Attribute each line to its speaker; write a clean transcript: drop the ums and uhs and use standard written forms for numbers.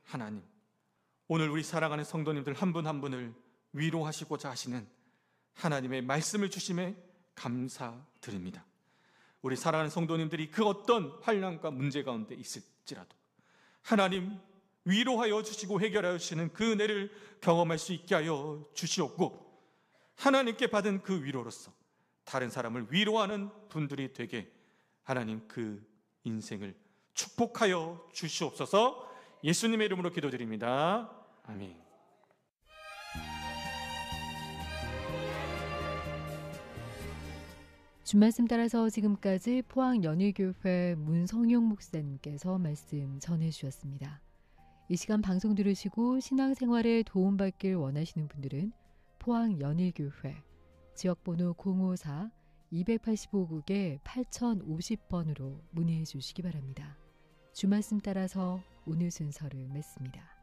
Speaker 1: 하나님, 오늘 우리 사랑하는 성도님들 한 분 한 분을 위로하시고자 하시는 하나님의 말씀을 주심에 감사드립니다. 우리 사랑하는 성도님들이 그 어떤 환난과 문제 가운데 있을지라도 하나님 위로하여 주시고 해결하여 주시는 그 은혜를 경험할 수 있게 하여 주시옵고, 하나님께 받은 그 위로로서 다른 사람을 위로하는 분들이 되게 하나님 그 인생을 축복하여 주시옵소서. 예수님의 이름으로 기도드립니다. 아멘.
Speaker 2: 주말씀 따라서 지금까지 포항연일교회 문성용 목사님께서 말씀 전해주셨습니다. 이 시간 방송 들으시고 신앙생활에 도움받길 원하시는 분들은 포항연일교회 지역번호 054-285국에 8050번으로 문의해 주시기 바랍니다. 주말씀 따라서 오늘 순서를 맺습니다.